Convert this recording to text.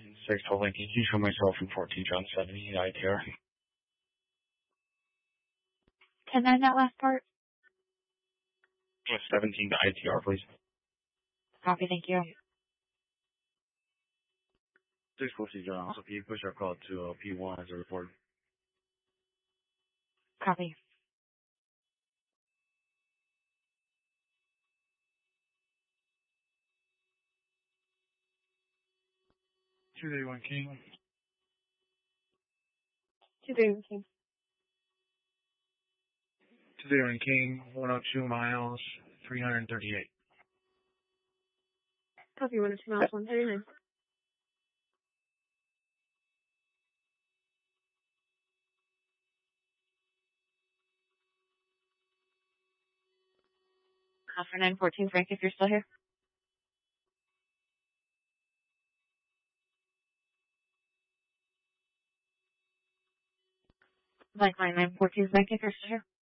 612 Lincoln. Can you show myself from 14 John 70 ITR? 10-9, that last part. 17 to ITR, please. Copy, thank you. 614 John. Also, can you push our call to P1 as a report? Copy. Two-day-one King. 231 King. Two-day-one King, 102 miles, 338. Copy, 102 miles, 139. For 914, Frank, if you're still here. Like line 914, Frank, if you're still here.